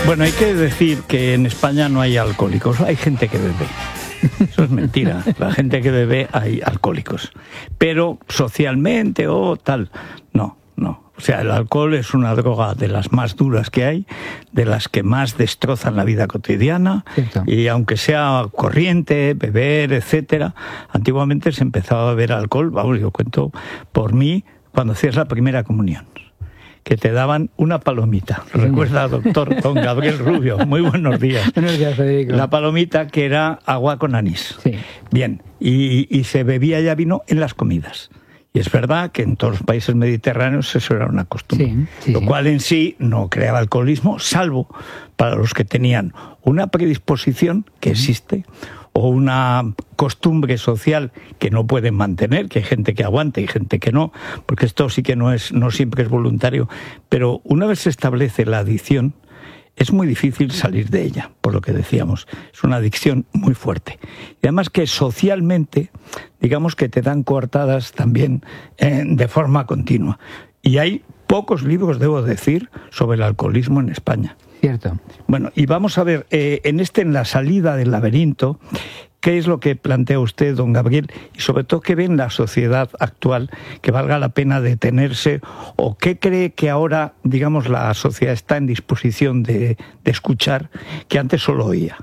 Bueno, hay que decir que en España no hay alcohólicos, hay gente que bebe. Eso es mentira. La gente que bebe hay alcohólicos. Pero socialmente o tal, no. O sea, el alcohol es una droga de las más duras que hay, de las que más destrozan la vida cotidiana. Cierto. Y aunque sea corriente, beber, etcétera, antiguamente se empezaba a beber alcohol. Vamos, yo cuento por mí, cuando hacías la primera comunión, que te daban una palomita. ¿Recuerda, doctor don Gabriel Rubio? Muy buenos días. Buenos días, Federico. La palomita que era agua con anís. Sí. Bien, y se bebía ya vino en las comidas. Y es verdad que en todos los países mediterráneos eso era una costumbre. Sí, lo cual en sí no creaba alcoholismo, salvo para los que tenían una predisposición, que existe, o una costumbre social que no pueden mantener, que hay gente que aguanta y gente que no, porque esto sí que no siempre es voluntario, pero una vez se establece la adicción, es muy difícil salir de ella, por lo que decíamos. Es una adicción muy fuerte. Y además que socialmente, digamos que te dan coartadas también de forma continua. Y hay pocos libros, debo decir, sobre el alcoholismo en España. Cierto. Bueno, y vamos a ver, en la salida del laberinto, ¿qué es lo que plantea usted, don Gabriel? Y sobre todo, ¿qué ve en la sociedad actual que valga la pena detenerse? ¿O qué cree que ahora, digamos, la sociedad está en disposición de escuchar, que antes solo oía?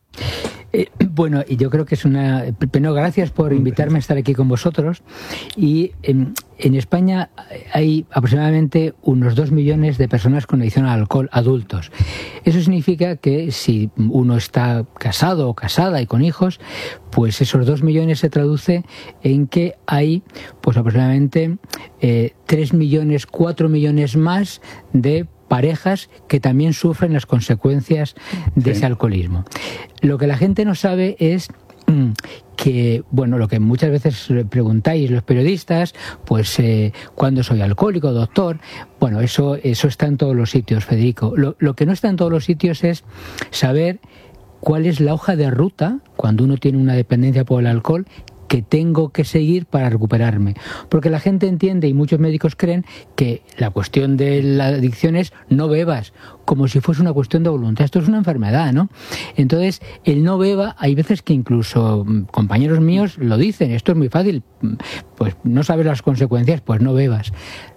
Bueno, y yo creo que es una... Bueno, gracias por invitarme a estar aquí con vosotros. Y en España hay aproximadamente unos 2 millones de personas con adicción al alcohol adultos. Eso significa que si uno está casado o casada y con hijos, pues esos 2 millones se traduce en que hay pues aproximadamente 3 millones, 4 millones más de parejas que también sufren las consecuencias de ese alcoholismo. Lo que la gente no sabe es que, bueno, lo que muchas veces preguntáis los periodistas, pues, ¿cuándo soy alcohólico, doctor? Bueno, eso está en todos los sitios, Federico. Lo que no está en todos los sitios es saber cuál es la hoja de ruta cuando uno tiene una dependencia por el alcohol que tengo que seguir para recuperarme. Porque la gente entiende, y muchos médicos creen, que la cuestión de la adicción es no bebas, como si fuese una cuestión de voluntad. Esto es una enfermedad, ¿no? Entonces, el no beba, hay veces que incluso compañeros míos lo dicen, esto es muy fácil, pues no sabes las consecuencias, pues no bebas.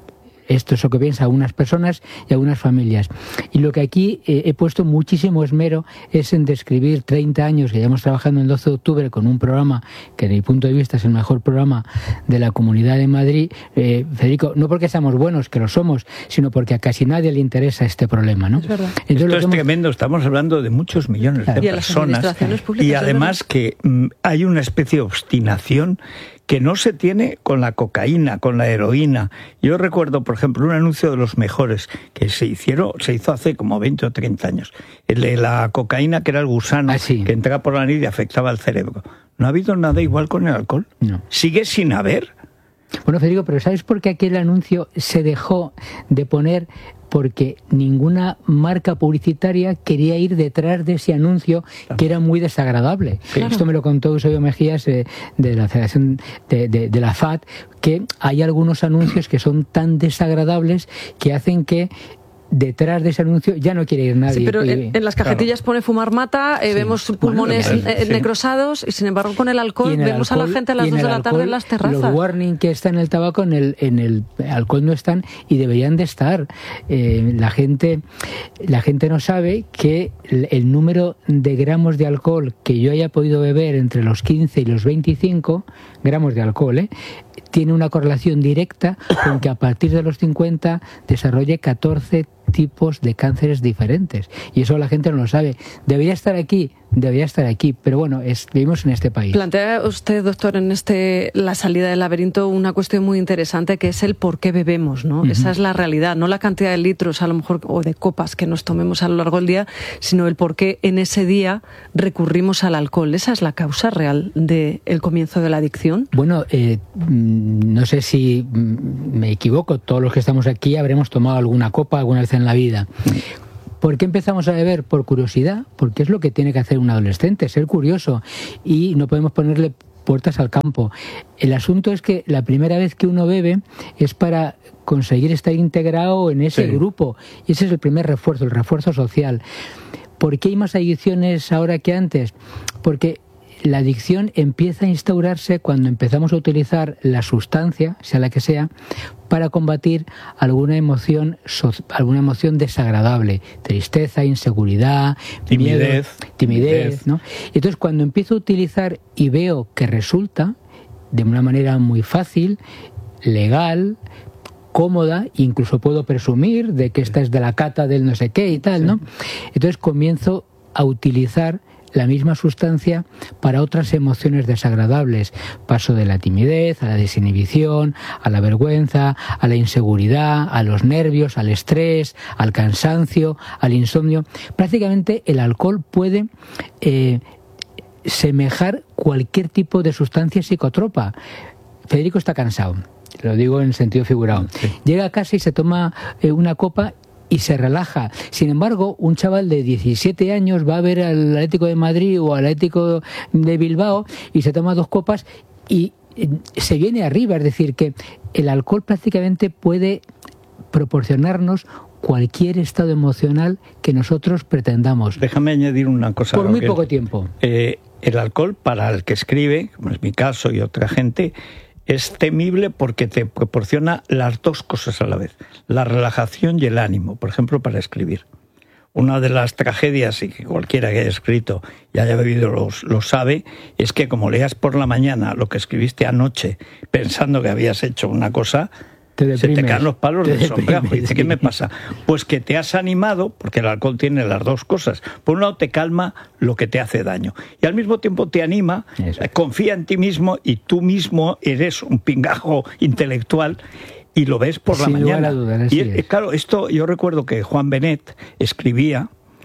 Esto es lo que piensan algunas personas y algunas familias. Y lo que aquí he puesto muchísimo esmero es en describir 30 años que llevamos trabajando en el 12 de octubre con un programa que, desde mi punto de vista, es el mejor programa de la Comunidad de Madrid. Federico, no porque seamos buenos, que lo somos, sino porque a casi nadie le interesa este problema, ¿no? Es verdad. Entonces, esto es tremendo. Estamos hablando de muchos millones de personas. Y además que hay una especie de obstinación que no se tiene con la cocaína, con la heroína. Yo recuerdo, por ejemplo, un anuncio de los mejores que se hizo hace como 20 o 30 años. El de la cocaína, que era el gusano que entraba por la nariz y afectaba al cerebro. ¿No ha habido nada igual con el alcohol? No. ¿Sigue sin haber? Bueno, Federico, pero ¿sabes por qué aquel anuncio se dejó de poner? Porque ninguna marca publicitaria quería ir detrás de ese anuncio que era muy desagradable. Claro. Esto me lo contó Eusebio Mejías de la Federación de la FAD, que hay algunos anuncios que son tan desagradables que hacen que detrás de ese anuncio ya no quiere ir nadie. Sí, pero en las cajetillas pone fumar mata, vemos pulmones necrosados, y sin embargo con el alcohol vemos alcohol, a la gente a las 2 de la tarde en las terrazas. Los warning que están en el tabaco, en el alcohol no están, y deberían de estar. La gente no sabe que el número de gramos de alcohol que yo haya podido beber entre los 15 y los 25 gramos de alcohol, tiene una correlación directa con que a partir de los 50 desarrolle 14 tipos de cánceres diferentes. Y eso la gente no lo sabe. Debería estar aquí, pero bueno, vivimos en este país. Plantea usted, doctor, en la salida del laberinto, una cuestión muy interesante, que es el por qué bebemos, ¿no? Uh-huh. Esa es la realidad, no la cantidad de litros, a lo mejor, o de copas que nos tomemos a lo largo del día, sino el por qué en ese día recurrimos al alcohol. ¿Esa es la causa real del comienzo de la adicción? Bueno, no sé si me equivoco, todos los que estamos aquí habremos tomado alguna copa alguna vez en la vida. ¿Por qué empezamos a beber? Por curiosidad, porque es lo que tiene que hacer un adolescente, ser curioso, y no podemos ponerle puertas al campo. El asunto es que la primera vez que uno bebe es para conseguir estar integrado en ese grupo, y ese es el primer refuerzo, el refuerzo social. ¿Por qué hay más adicciones ahora que antes? Porque la adicción empieza a instaurarse cuando empezamos a utilizar la sustancia, sea la que sea, para combatir alguna emoción desagradable, tristeza, inseguridad, timidez, ¿no? Entonces, cuando empiezo a utilizar y veo que resulta de una manera muy fácil, legal, cómoda, incluso puedo presumir de que esta es de la cata del no sé qué y tal, ¿no? Entonces comienzo a utilizar la misma sustancia para otras emociones desagradables. Paso de la timidez a la desinhibición, a la vergüenza, a la inseguridad, a los nervios, al estrés, al cansancio, al insomnio. Prácticamente el alcohol puede semejar cualquier tipo de sustancia psicotropa. Federico está cansado, lo digo en sentido figurado. Llega a casa y se toma una copa y se relaja. Sin embargo, un chaval de 17 años va a ver al Atlético de Madrid o al Atlético de Bilbao y se toma 2 copas y se viene arriba. Es decir, que el alcohol prácticamente puede proporcionarnos cualquier estado emocional que nosotros pretendamos. Déjame añadir una cosa. Por muy poco tiempo. El alcohol, para el que escribe, como es mi caso y otra gente, es temible porque te proporciona las 2 cosas a la vez, la relajación y el ánimo, por ejemplo, para escribir. Una de las tragedias, y que cualquiera que haya escrito y haya bebido lo sabe, es que como leas por la mañana lo que escribiste anoche pensando que habías hecho una cosa, se te caen los palos del sombrajo. Y dice, ¿qué me pasa? Pues que te has animado, porque el alcohol tiene las 2 cosas. Por un lado te calma lo que te hace daño y al mismo tiempo te anima, confía en ti mismo y tú mismo eres un pingajo intelectual y lo ves por la mañana. Y claro, esto yo recuerdo que Juan Benet escribía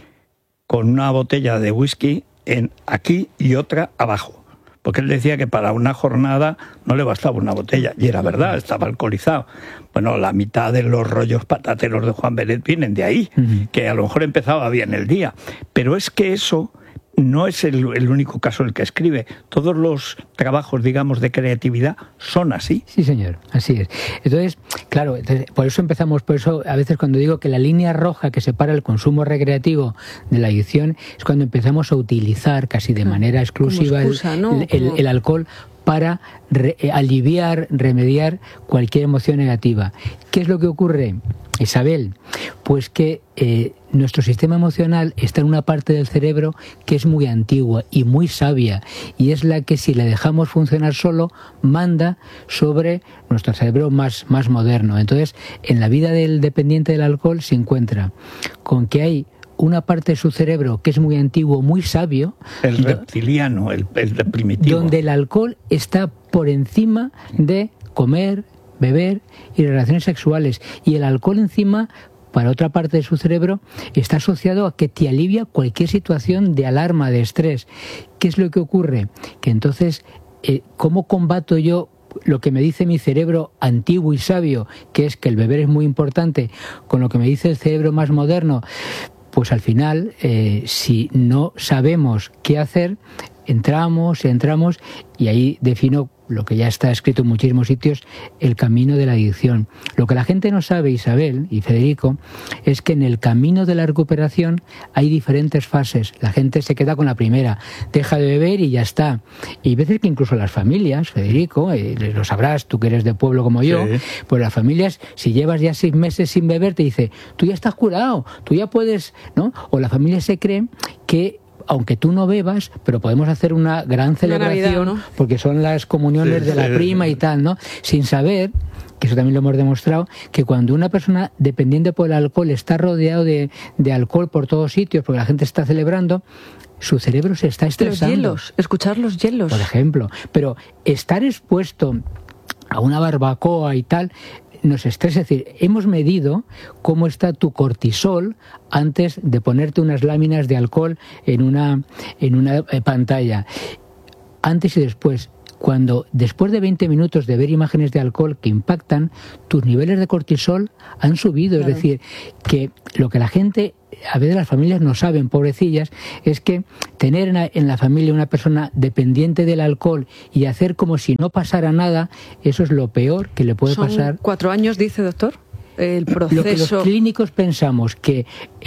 con una botella de whisky aquí y otra abajo. Porque él decía que para una jornada no le bastaba una botella. Y era verdad, estaba alcoholizado. Bueno, la mitad de los rollos patateros de Juan Benet vienen de ahí, que a lo mejor empezaba bien el día. Pero es que eso no es el único caso en el que escribe. Todos los trabajos, digamos, de creatividad son así. Sí, señor, así es. Entonces, claro, por eso a veces cuando digo que la línea roja que separa el consumo recreativo de la adicción es cuando empezamos a utilizar casi de manera exclusiva el alcohol para aliviar, remediar cualquier emoción negativa. ¿Qué es lo que ocurre, Isabel? Pues que nuestro sistema emocional está en una parte del cerebro que es muy antigua y muy sabia, y es la que, si la dejamos funcionar solo, manda sobre nuestro cerebro más moderno. Entonces, en la vida del dependiente del alcohol se encuentra con que hay una parte de su cerebro que es muy antiguo, muy sabio, el reptiliano, el primitivo, donde el alcohol está por encima de comer, beber y relaciones sexuales, y el alcohol encima, para otra parte de su cerebro, está asociado a que te alivia cualquier situación de alarma, de estrés. ¿Qué es lo que ocurre? Que entonces, ¿cómo combato yo lo que me dice mi cerebro antiguo y sabio, que es que el beber es muy importante, con lo que me dice el cerebro más moderno? Pues al final, si no sabemos qué hacer, entramos y ahí defino lo que ya está escrito en muchísimos sitios, el camino de la adicción. Lo que la gente no sabe, Isabel y Federico, es que en el camino de la recuperación hay diferentes fases. La gente se queda con la primera, deja de beber y ya está. Y hay veces que incluso las familias, Federico, lo sabrás, tú que eres de pueblo como yo, pues las familias, si llevas ya 6 meses sin beber, te dice, tú ya estás curado, tú ya puedes, ¿no? O la familia se cree que aunque tú no bebas, pero podemos hacer una gran celebración, Navidad, ¿no? Porque son las comuniones de la prima y tal, ¿no? Sin saber, que eso también lo hemos demostrado, que cuando una persona dependiente por el alcohol está rodeado de alcohol por todos sitios, porque la gente está celebrando, su cerebro se está estresando. Los hielos, escuchar los hielos. Por ejemplo, pero estar expuesto a una barbacoa y tal nos estresa. Es decir, hemos medido cómo está tu cortisol antes de ponerte unas láminas de alcohol en una pantalla, antes y después. cuando después de 20 minutos de ver imágenes de alcohol que impactan, tus niveles de cortisol han subido. Claro. Es decir, que lo que la gente, a veces las familias no saben, pobrecillas, es que tener en la familia una persona dependiente del alcohol y hacer como si no pasara nada, eso es lo peor que le puede pasar. ¿Son 4 años, dice, doctor? El proceso... Lo que los clínicos pensamos que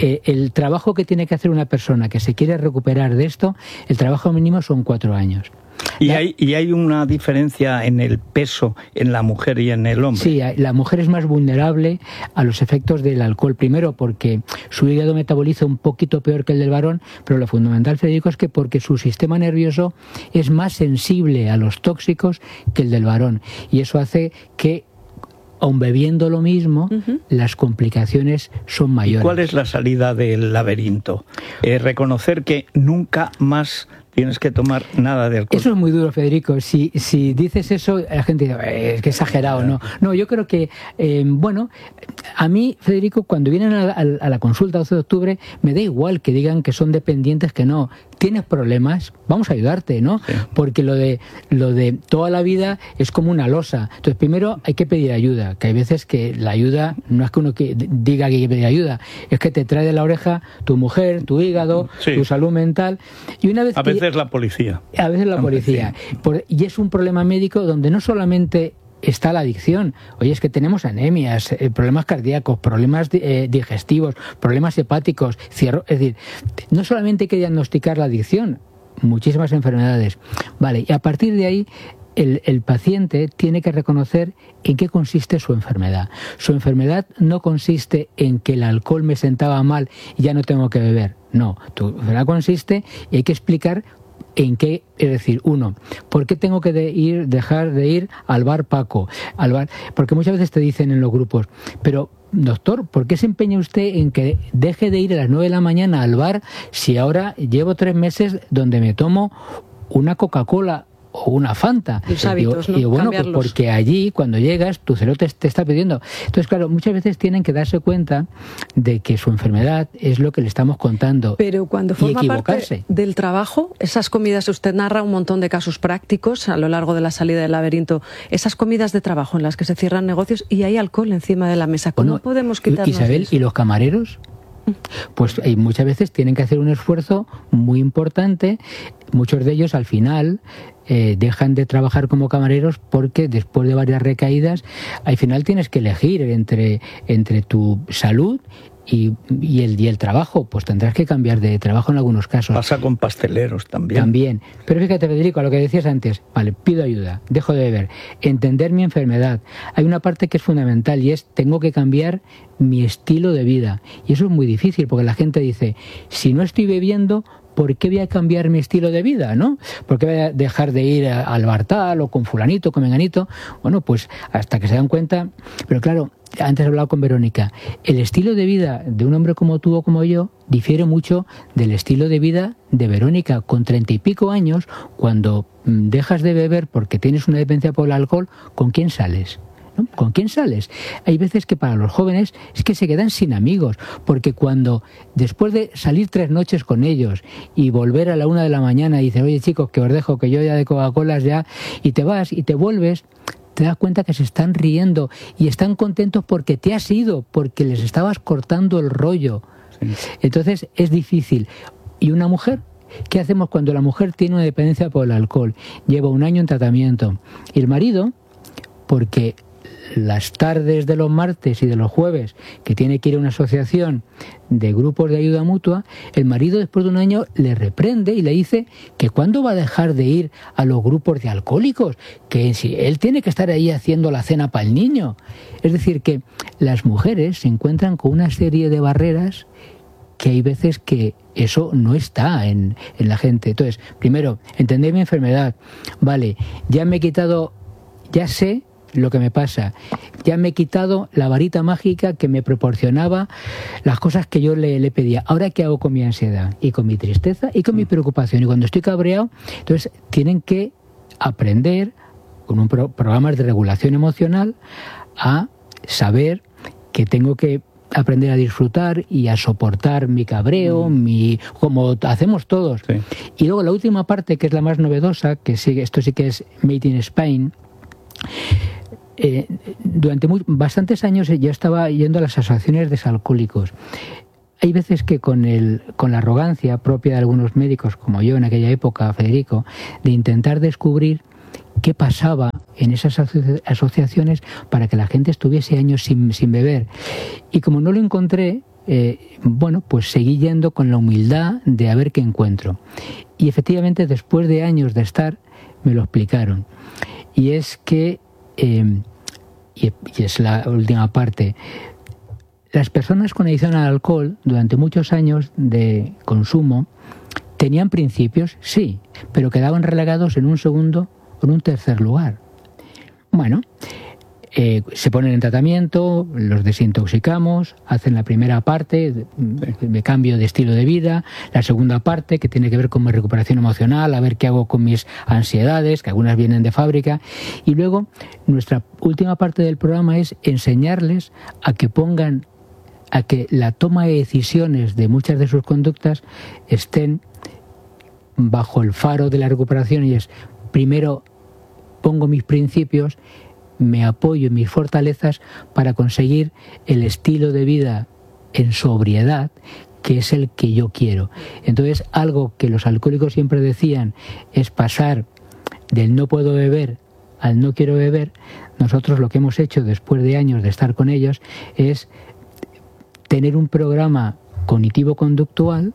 el trabajo que tiene que hacer una persona que se quiere recuperar de esto, el trabajo mínimo son 4 años. ¿Y hay una diferencia en el peso en la mujer y en el hombre? Sí, la mujer es más vulnerable a los efectos del alcohol. Primero porque su hígado metaboliza un poquito peor que el del varón, pero lo fundamental, Federico, es que porque su sistema nervioso es más sensible a los tóxicos que el del varón. Y eso hace que, aun bebiendo lo mismo, las complicaciones son mayores. ¿Cuál es la salida del laberinto? Reconocer que nunca más tienes que tomar nada de alcohol. Eso es muy duro, Federico. Si dices eso, la gente dice, es que exagerado, ¿no? No, yo creo que, bueno, a mí, Federico, cuando vienen a la consulta 12 de octubre, me da igual que digan que son dependientes, que no. Tienes problemas, vamos a ayudarte, ¿no? Sí. Porque lo de toda la vida es como una losa. Entonces, primero hay que pedir ayuda, que hay veces que la ayuda no es que uno diga que hay que pedir ayuda, es que te trae de la oreja tu mujer, tu hígado, sí, tu salud mental. Y una vez a veces la policía. A veces la policía. Y es un problema médico donde no solamente está la adicción. Oye, es que tenemos anemias, problemas cardíacos, problemas digestivos, problemas hepáticos, es decir, no solamente hay que diagnosticar la adicción, muchísimas enfermedades. Vale, y a partir de ahí el paciente tiene que reconocer en qué consiste su enfermedad. Su enfermedad no consiste en que el alcohol me sentaba mal y ya no tengo que beber. No, tu enfermedad consiste y hay que explicar en qué, es decir, uno, ¿por qué tengo que dejar de ir al bar Paco? Porque muchas veces te dicen en los grupos, pero doctor, ¿por qué se empeña usted en que deje de ir a las 9 de la mañana al bar si ahora llevo 3 meses donde me tomo una Coca-Cola o una Fanta? Los hábitos, ¿no? Y bueno, pues porque allí, cuando llegas, tu cerebro te está pidiendo. Entonces, claro, muchas veces tienen que darse cuenta de que su enfermedad es lo que le estamos contando. Pero cuando forma parte del trabajo, esas comidas, usted narra un montón de casos prácticos a lo largo de la salida del laberinto, esas comidas de trabajo en las que se cierran negocios y hay alcohol encima de la mesa. ¿Cómo podemos quitarnos Isabel, eso? ¿Y los camareros? Pues muchas veces tienen que hacer un esfuerzo muy importante. Muchos de ellos al final dejan de trabajar como camareros porque después de varias recaídas al final tienes que elegir entre tu salud y el trabajo. Pues tendrás que cambiar de trabajo en algunos casos. Pasa con pasteleros también. Pero fíjate, Federico, a lo que decías antes, vale, pido ayuda, dejo de beber, entender mi enfermedad. Hay una parte que es fundamental y es, tengo que cambiar mi estilo de vida. Y eso es muy difícil porque la gente dice, si no estoy bebiendo, ¿por qué voy a cambiar mi estilo de vida, no? ¿Por qué voy a dejar de ir al bar tal o con fulanito, con menganito? Bueno, pues hasta que se dan cuenta. Pero claro, antes he hablado con Verónica, el estilo de vida de un hombre como tú o como yo difiere mucho del estilo de vida de Verónica. Con 30 y pico años, cuando dejas de beber porque tienes una dependencia por el alcohol, ¿con quién sales? ¿No? ¿Con quién sales? Hay veces que para los jóvenes es que se quedan sin amigos, porque cuando después de salir 3 noches con ellos y volver a la 1 de la mañana y dices, oye chicos, que os dejo, que yo ya de Coca-Colas ya, y te vas y te vuelves, te das cuenta que se están riendo y están contentos porque te has ido, porque les estabas cortando el rollo. Sí. Entonces es difícil. ¿Y una mujer? ¿Qué hacemos cuando la mujer tiene una dependencia por el alcohol? Lleva 1 año en tratamiento. Y el marido, porque las tardes de los martes y de los jueves, que tiene que ir a una asociación de grupos de ayuda mutua, el marido después de 1 año le reprende y le dice que cuándo va a dejar de ir a los grupos de alcohólicos, que si él tiene que estar ahí haciendo la cena para el niño. Es decir, que las mujeres se encuentran con una serie de barreras que hay veces que eso no está en la gente. Entonces, primero, entender mi enfermedad. Vale, ya me he quitado, ya sé lo que me pasa, ya me he quitado la varita mágica que me proporcionaba las cosas que yo le pedía. Ahora, ¿qué hago con mi ansiedad? Y con mi tristeza y con mi preocupación. Y cuando estoy cabreado, entonces tienen que aprender con un programas de regulación emocional a saber que tengo que aprender a disfrutar y a soportar mi cabreo, como hacemos todos. Sí. Y luego la última parte, que es la más novedosa, que sigue, esto sí que es Made in Spain. Durante bastantes años yo estaba yendo a las asociaciones de desalcohólicos. Hay veces que con la arrogancia propia de algunos médicos, como yo en aquella época, Federico, de intentar descubrir qué pasaba en esas asociaciones para que la gente estuviese años sin beber. Y como no lo encontré, pues seguí yendo con la humildad de a ver qué encuentro. Y efectivamente, después de años de estar, me lo explicaron. Y es que, y es la última parte, las personas con adicción al alcohol, durante muchos años de consumo, tenían principios, sí, pero quedaban relegados en un segundo o en un tercer lugar. Bueno, se ponen en tratamiento, los desintoxicamos, hacen la primera parte de cambio de estilo de vida, la segunda parte que tiene que ver con mi recuperación emocional, a ver qué hago con mis ansiedades, que algunas vienen de fábrica, y luego nuestra última parte del programa es enseñarles a que la toma de decisiones de muchas de sus conductas estén bajo el faro de la recuperación, y es, primero pongo mis principios, me apoyo en mis fortalezas para conseguir el estilo de vida en sobriedad, que es el que yo quiero. Entonces, algo que los alcohólicos siempre decían es pasar del no puedo beber al no quiero beber. Nosotros lo que hemos hecho después de años de estar con ellos es tener un programa cognitivo-conductual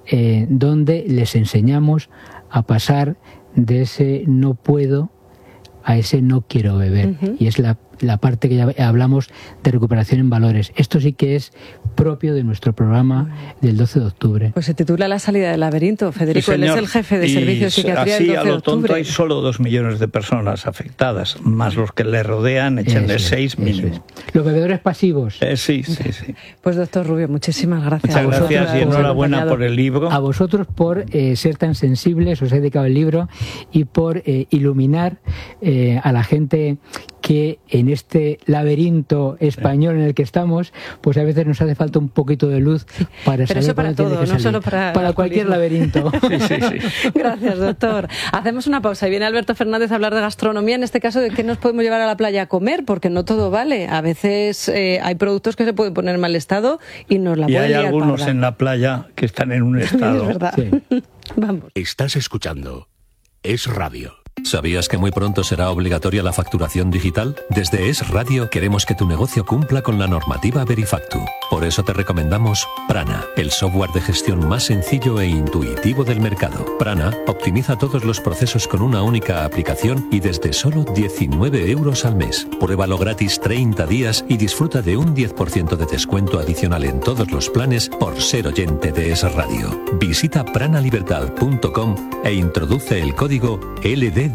donde les enseñamos a pasar de ese no puedo a ese no quiero beber. Y es la parte que ya hablamos de recuperación en valores. Esto sí que es propio de nuestro programa del 12 de octubre. Pues se titula La salida del laberinto, Federico. Sí, él es el jefe de servicio de psiquiatría del 12 de octubre. Así a lo tonto hay solo 2 millones de personas afectadas, más los que le rodean, échenle 6 mínimo. Los bebedores pasivos. Sí. Pues doctor Rubio, muchísimas gracias. Muchas gracias y enhorabuena por el libro. A vosotros por ser tan sensibles, os he dedicado el libro, y por iluminar a la gente que en este laberinto español en el que estamos, pues a veces nos hace falta un poquito de luz para saber. Pero eso para todo, no solo para cualquier laberinto. Sí. Gracias, doctor. Hacemos una pausa y viene Alberto Fernández a hablar de gastronomía, en este caso de qué nos podemos llevar a la playa a comer, porque no todo vale. A veces hay productos que se pueden poner en mal estado y nos la pueden liar. Y hay algunos en la playa que están en un estado. Es verdad. Sí. Vamos. Estás escuchando Es Radio. ¿Sabías que muy pronto será obligatoria la facturación digital? Desde Es Radio queremos que tu negocio cumpla con la normativa Verifactu. Por eso te recomendamos Prana, el software de gestión más sencillo e intuitivo del mercado. Prana optimiza todos los procesos con una única aplicación y desde solo 19 € al mes. Pruébalo gratis 30 días y disfruta de un 10% de descuento adicional en todos los planes por ser oyente de Es Radio. Visita pranalibertad.com e introduce el código LD10.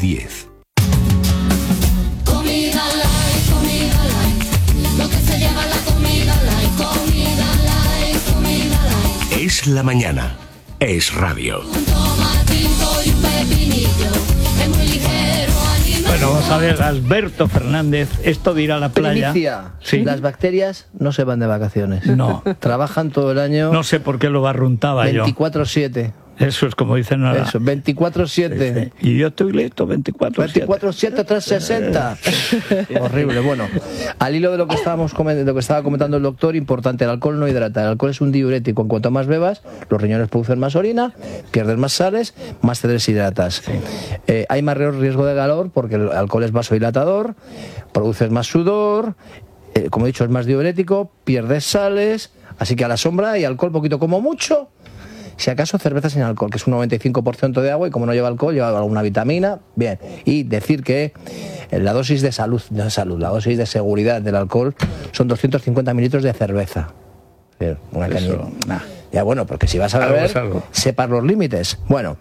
Comida light, lo que se llama la comida light, comida light. Es la mañana, Es Radio. Un tomatito y un pepinillo, es muy ligero. Bueno, vamos a ver, Alberto Fernández, esto de ir a la playa. Primicia. Sí. Las bacterias no se van de vacaciones. No. Trabajan todo el año. No sé por qué lo barruntaba 24/7. Eso es como dicen ahora. Eso, 24/7. Sí. Y yo estoy listo 24/7. 24/7, 360. Horrible. Bueno, al hilo de lo que estaba comentando el doctor, importante, el alcohol no hidrata. El alcohol es un diurético. En cuanto más bebas, los riñones producen más orina, pierdes más sales, más te deshidratas. Sí. Hay más riesgo de calor porque el alcohol es vasodilatador, produces más sudor, como he dicho, es más diurético, pierdes sales, así que a la sombra hay alcohol poquito como mucho. Si acaso cerveza sin alcohol, que es un 95% de agua, y como no lleva alcohol, lleva alguna vitamina, bien. Y decir que la dosis de salud, la dosis de seguridad del alcohol son 250 mililitros de cerveza. Una cañita. Ya bueno, porque si vas a beber, sepas los límites. Bueno,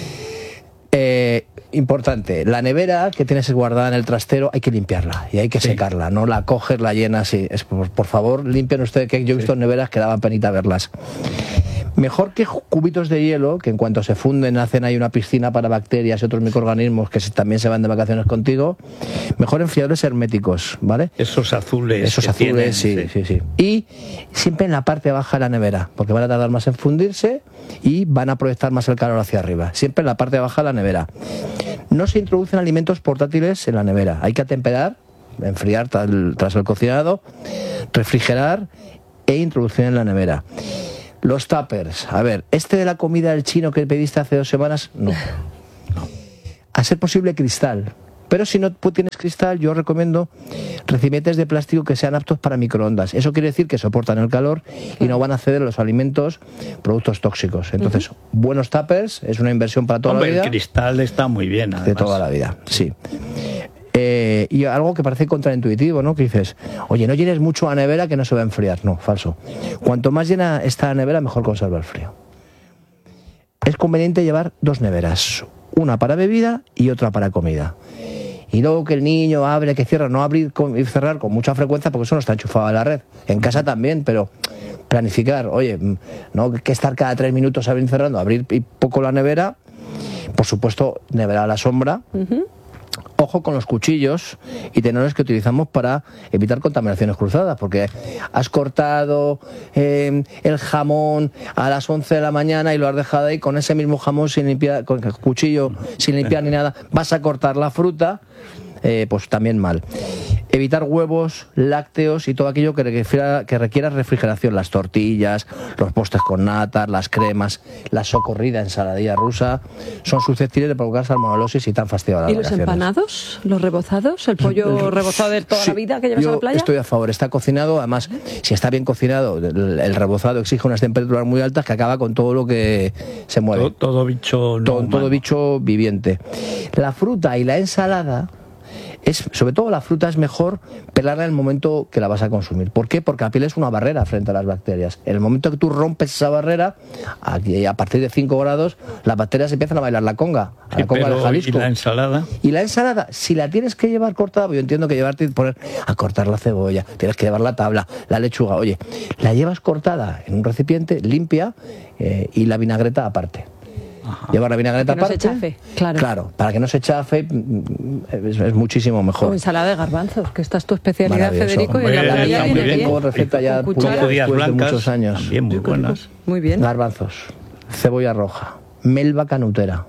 importante, la nevera que tienes guardada en el trastero hay que limpiarla y hay que secarla, no la coges, la llenas y por favor limpien ustedes, que yo he visto neveras que daban penita verlas. Mejor que cubitos de hielo, que en cuanto se funden hacen ahí una piscina para bacterias y otros microorganismos que también se van de vacaciones contigo. Mejor enfriadores herméticos, ¿vale? Esos azules. Esos azules, tienen, sí. Y siempre en la parte baja de la nevera, porque van a tardar más en fundirse y van a proyectar más el calor hacia arriba. Siempre en la parte baja de la nevera. No se introducen alimentos portátiles en la nevera. Hay que atemperar, enfriar tras el cocinado, refrigerar e introducir en la nevera. Los tuppers. A ver, de la comida del chino que pediste hace 2 semanas, no. A ser posible cristal. Pero si no tienes cristal, yo recomiendo recipientes de plástico que sean aptos para microondas. Eso quiere decir que soportan el calor y no van a ceder a los alimentos productos tóxicos. Entonces, buenos tuppers es una inversión para toda la vida. El cristal está muy bien, además. De toda la vida, sí. Y algo que parece contraintuitivo, ¿no? Que dices, oye, no llenes mucho la nevera que no se va a enfriar. No, falso. Cuanto más llena está la nevera, mejor conserva el frío. Es conveniente llevar 2 neveras, una para bebida y otra para comida. Y luego que el niño abre, que cierra, no abrir y cerrar con mucha frecuencia porque eso no está enchufado a la red. En casa también, pero planificar, oye, no que estar cada 3 minutos abriendo y cerrando, abrir poco la nevera. Por supuesto, nevera a la sombra. Ojo con los cuchillos y tenedores que utilizamos para evitar contaminaciones cruzadas, porque has cortado el jamón a las 11 de la mañana y lo has dejado ahí con ese mismo jamón sin limpiar, con el cuchillo sin limpiar ni nada, vas a cortar la fruta, pues también mal. Evitar huevos, lácteos y todo aquello que requiera refrigeración, las tortillas, los postres con natas, las cremas, la socorrida ensaladilla rusa, son susceptibles de provocar salmonelosis y tan fastidiadas. ¿Y los empanados, los rebozados, el pollo rebozado de toda la vida que llevas a la playa? Estoy a favor, está cocinado, además, si está bien cocinado, el rebozado exige unas temperaturas muy altas que acaba con todo lo que se mueve. Todo bicho todo bicho viviente. La fruta y la ensalada, sobre todo la fruta, es mejor pelarla en el momento que la vas a consumir. ¿Por qué? Porque la piel es una barrera frente a las bacterias. En el momento que tú rompes esa barrera, a partir de 5 grados, las bacterias empiezan a bailar la conga, a la conga de Jalisco. ¿Y la ensalada? Y la ensalada, si la tienes que llevar cortada, yo entiendo que llevarte a cortar la cebolla, tienes que llevar la tabla, la lechuga, oye, la llevas cortada en un recipiente, limpia, y la vinagreta aparte. Llevar la vinagreta aparte. Para que no se chafe, claro, para que no se chafe es muchísimo mejor. O ensalada de garbanzos, que esta es tu especialidad, Federico, y en la playa viene bien. Tengo receta ya después de muchos años. También muy buenas. Muy bien. Garbanzos, cebolla roja, melva canutera,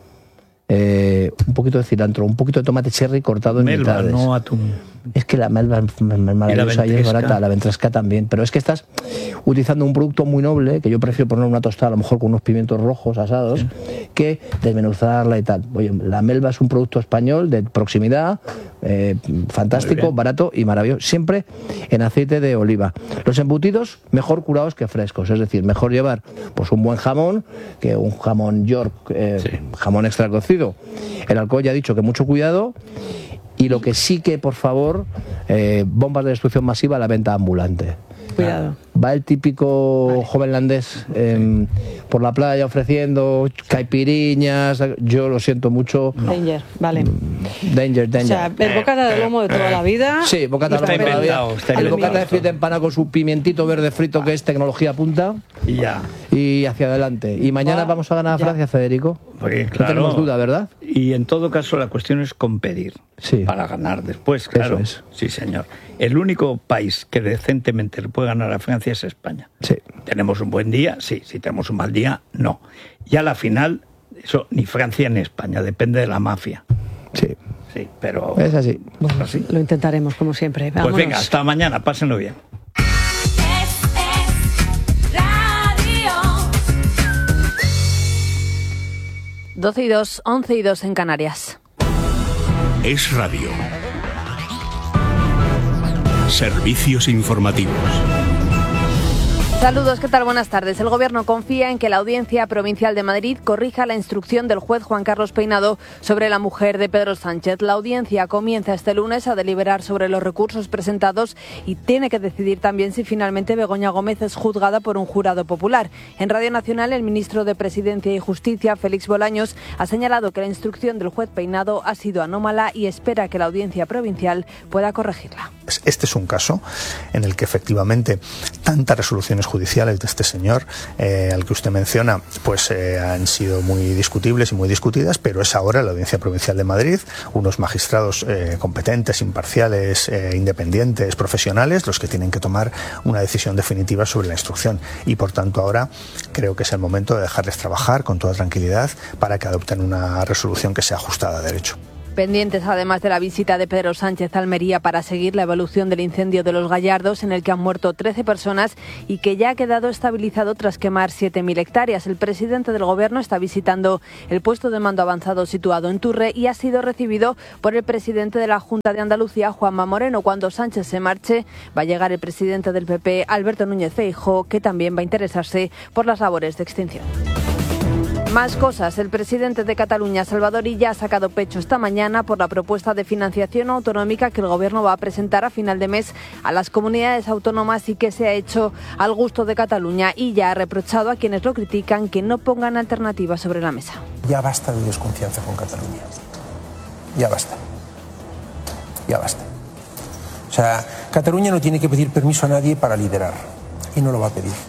un poquito de cilantro, un poquito de tomate cherry cortado en mitades. No atún. Es que la melva es maravillosa y es barata, la ventresca también, pero es que estás utilizando un producto muy noble, que yo prefiero poner una tostada a lo mejor con unos pimientos rojos asados, que desmenuzarla y tal. Oye, la melva es un producto español de proximidad, fantástico, barato y maravilloso, siempre en aceite de oliva. Los embutidos mejor curados que frescos, es decir, mejor llevar pues un buen jamón que un jamón York, jamón extra cocido. El alcohol, ya he dicho que mucho cuidado. Y lo que sí que, por favor, bombas de destrucción masiva a la venta ambulante. Cuidado. Va el típico joven landés por la playa ofreciendo caipiriñas. Yo lo siento mucho. Danger, vale. Danger. O sea, el bocata de lomo de toda la vida. Sí, bocata de lomo de toda la vida. El bocata de filete empanado con su pimientito verde frito, que es tecnología punta. Y ya. Y hacia adelante. Y mañana vamos a ganar a Francia, Federico. Porque, claro, no tenemos duda, ¿verdad? Y en todo caso la cuestión es competir para ganar después, claro. Eso es. Sí, señor. El único país que decentemente le puede ganar a Francia es España. Sí. ¿Tenemos un buen día? Sí. Si tenemos un mal día, no. Y a la final, eso ni Francia ni España, depende de la mafia. Sí. Sí, pero... Es así. Bueno, así. Lo intentaremos, como siempre. Vámonos. Pues venga, hasta mañana, pásenlo bien. 12:02, 11:02 en Canarias. Es Radio. Servicios informativos. Saludos, ¿qué tal? Buenas tardes. El Gobierno confía en que la Audiencia Provincial de Madrid corrija la instrucción del juez Juan Carlos Peinado sobre la mujer de Pedro Sánchez. La audiencia comienza este lunes a deliberar sobre los recursos presentados y tiene que decidir también si finalmente Begoña Gómez es juzgada por un jurado popular. En Radio Nacional, el ministro de Presidencia y Justicia, Félix Bolaños, ha señalado que la instrucción del juez Peinado ha sido anómala y espera que la Audiencia Provincial pueda corregirla. Este es un caso en el que efectivamente tantas resoluciones judiciales de este señor, al que usted menciona, pues han sido muy discutibles y muy discutidas, pero es ahora la Audiencia Provincial de Madrid, unos magistrados competentes, imparciales, independientes, profesionales, los que tienen que tomar una decisión definitiva sobre la instrucción. Y por tanto ahora creo que es el momento de dejarles trabajar con toda tranquilidad para que adopten una resolución que sea ajustada a derecho. Pendientes además de la visita de Pedro Sánchez a Almería para seguir la evolución del incendio de Los Gallardos, en el que han muerto 13 personas y que ya ha quedado estabilizado tras quemar 7.000 hectáreas. El presidente del Gobierno está visitando el puesto de mando avanzado situado en Turre y ha sido recibido por el presidente de la Junta de Andalucía, Juanma Moreno. Cuando Sánchez se marche, va a llegar el presidente del PP, Alberto Núñez Feijóo, que también va a interesarse por las labores de extinción. Más cosas. El presidente de Cataluña, Salvador Illa, ha sacado pecho esta mañana por la propuesta de financiación autonómica que el Gobierno va a presentar a final de mes a las comunidades autónomas y que se ha hecho al gusto de Cataluña. Illa ha reprochado a quienes lo critican que no pongan alternativas sobre la mesa. Ya basta de desconfianza con Cataluña. Ya basta. Ya basta. O sea, Cataluña no tiene que pedir permiso a nadie para liderar. Y no lo va a pedir.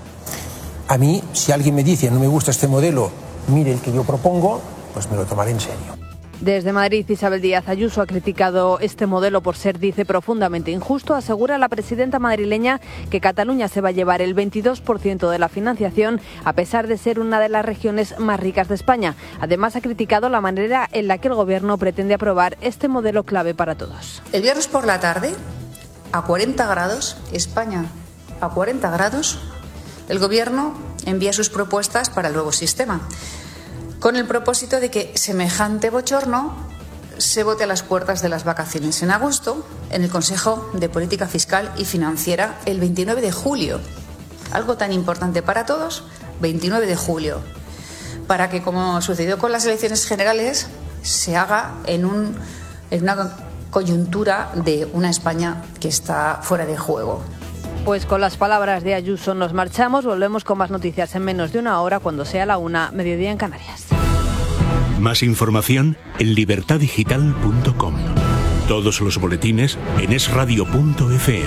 A mí, si alguien me dice no me gusta este modelo, mire el que yo propongo, pues me lo tomaré en serio. Desde Madrid, Isabel Díaz Ayuso ha criticado este modelo por ser, dice, profundamente injusto. Asegura la presidenta madrileña que Cataluña se va a llevar el 22% de la financiación, a pesar de ser una de las regiones más ricas de España. Además, ha criticado la manera en la que el Gobierno pretende aprobar este modelo clave para todos. El viernes por la tarde, a 40 grados, España a 40 grados, el Gobierno envía sus propuestas para el nuevo sistema, con el propósito de que semejante bochorno se vote a las puertas de las vacaciones en agosto en el Consejo de Política Fiscal y Financiera el 29 de julio. Algo tan importante para todos, 29 de julio, para que, como sucedió con las elecciones generales, se haga en una coyuntura de una España que está fuera de juego. Pues con las palabras de Ayuso nos marchamos. Volvemos con más noticias en menos de una hora, cuando sea la 1:00, mediodía en Canarias. Más información en libertadigital.com. Todos los boletines en esradio.fm.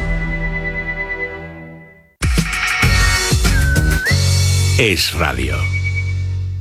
Es Radio.